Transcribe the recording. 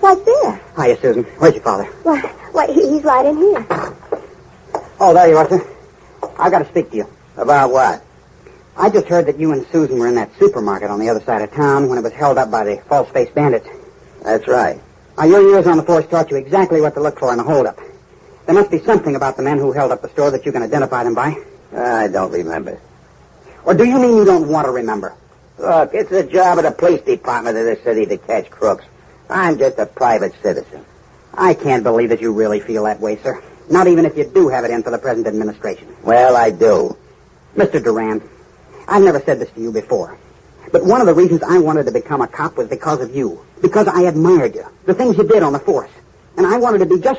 What's there? Hiya, Susan. Where's your father? Why, he's right in here. Oh, there you are, sir. I've got to speak to you. About what? I just heard that you and Susan were in that supermarket on the other side of town when it was held up by the false-faced bandits. That's right. Now, your years on the force taught you exactly what to look for in a holdup. There must be something about the men who held up the store that you can identify them by. I don't remember. Or do you mean you don't want to remember? Look, it's the job of the police department of this city to catch crooks. I'm just a private citizen. I can't believe that you really feel that way, sir. Not even if you do have it in for the present administration. Well, I do. Mr. Durand, I've never said this to you before. But one of the reasons I wanted to become a cop was because of you. Because I admired you. The things you did on the force. And I wanted to be just